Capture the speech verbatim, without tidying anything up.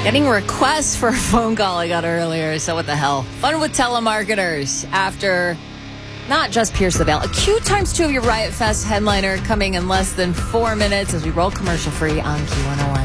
Getting requests for a phone call I got earlier, so what the hell? Fun with telemarketers after not just Pierce the Veil. A Q times two of your Riot Fest headliner coming in less than four minutes as we roll commercial free on Q one oh one.